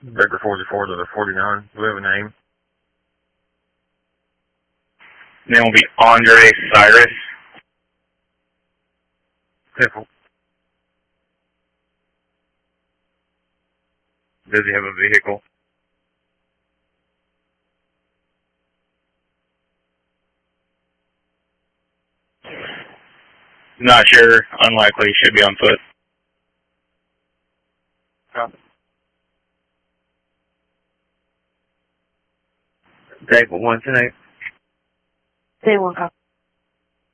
Baker 44 to the 49. Do we have a name? Name will be Andre Cyrus. Simple. Does he have a vehicle? Not sure. Unlikely. Should be on foot. Copy. Table 1 tonight. Day 1 copy.